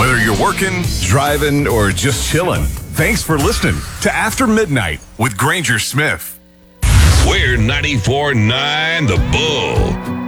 Whether you're working, driving, or just chilling, thanks for listening to After Midnight with Granger Smith. We're 94.9 The Bull.